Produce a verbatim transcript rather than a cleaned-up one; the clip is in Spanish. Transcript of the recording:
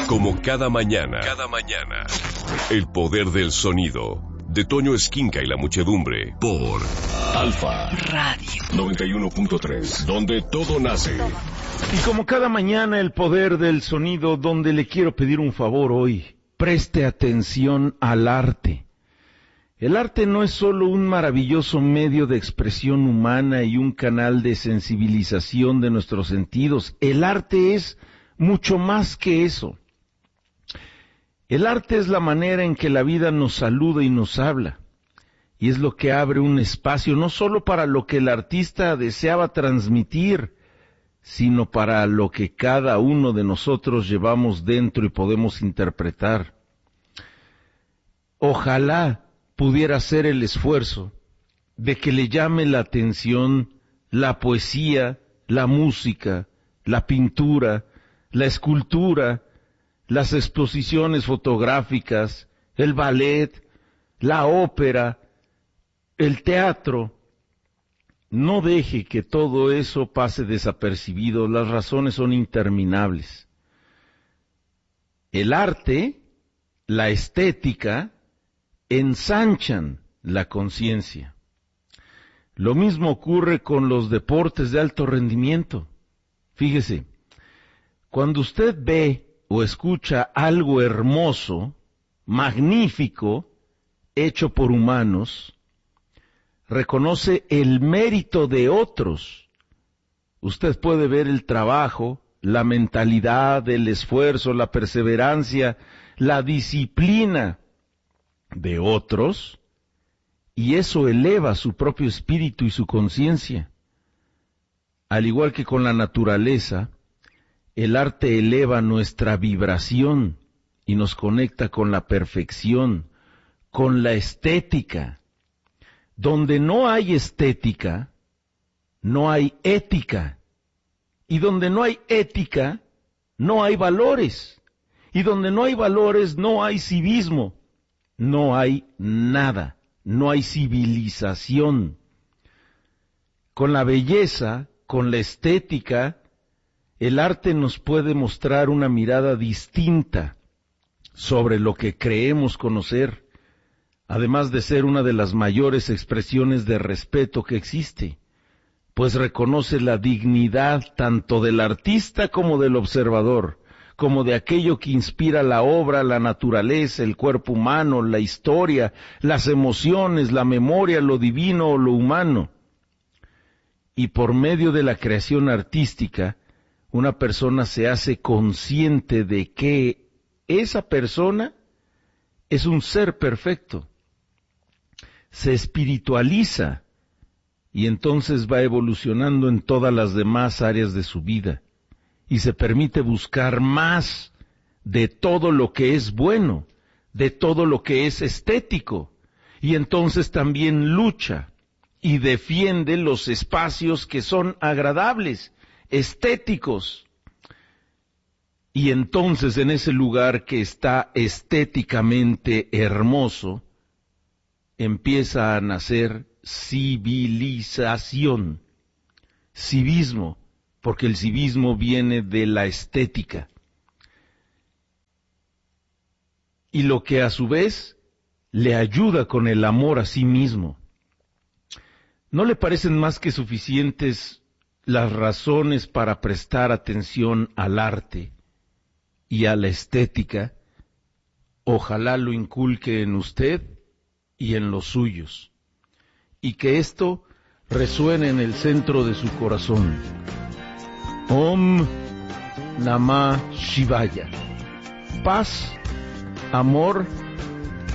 Como cada mañana, cada mañana, el poder del sonido, de Toño Esquinca y la muchedumbre, por Alfa Radio noventa y uno punto tres, donde todo nace. Y como cada mañana, el poder del sonido, donde le quiero pedir un favor hoy. Preste atención al arte. El arte no es solo un maravilloso medio de expresión humana y un canal de sensibilización de nuestros sentidos. El arte es mucho más que eso. El arte es la manera en que la vida nos saluda y nos habla. Y es lo que abre un espacio no solo para lo que el artista deseaba transmitir, sino para lo que cada uno de nosotros llevamos dentro y podemos interpretar. Ojalá pudiera hacer el esfuerzo de que le llame la atención la poesía, la música, la pintura, la escultura, las exposiciones fotográficas, el ballet, la ópera, el teatro. No deje que todo eso pase desapercibido, las razones son interminables. El arte, la estética, ensanchan la conciencia. Lo mismo ocurre con los deportes de alto rendimiento. Fíjese, cuando usted ve o escucha algo hermoso, magnífico, hecho por humanos, reconoce el mérito de otros. Usted puede ver el trabajo, la mentalidad, el esfuerzo, la perseverancia, la disciplina de otros, y eso eleva su propio espíritu y su conciencia. Al igual que con la naturaleza, el arte eleva nuestra vibración y nos conecta con la perfección, con la estética. Donde no hay estética, no hay ética. Y donde no hay ética, no hay valores. Y donde no hay valores, no hay civismo. No hay nada. No hay civilización. Con la belleza, con la estética, el arte nos puede mostrar una mirada distinta sobre lo que creemos conocer, además de ser una de las mayores expresiones de respeto que existe, pues reconoce la dignidad tanto del artista como del observador, como de aquello que inspira la obra, la naturaleza, el cuerpo humano, la historia, las emociones, la memoria, lo divino o lo humano. Y por medio de la creación artística, una persona se hace consciente de que esa persona es un ser perfecto. Se espiritualiza y entonces va evolucionando en todas las demás áreas de su vida y se permite buscar más de todo lo que es bueno, de todo lo que es estético, y entonces también lucha y defiende los espacios que son agradables, estéticos. Y entonces en ese lugar que está estéticamente hermoso, empieza a nacer civilización, civismo, porque el civismo viene de la estética. Y lo que a su vez le ayuda con el amor a sí mismo. ¿No le parecen más que suficientes las razones para prestar atención al arte y a la estética? Ojalá lo inculque en usted y en los suyos, y que esto resuene en el centro de su corazón. Om Namah Shivaya. Paz, amor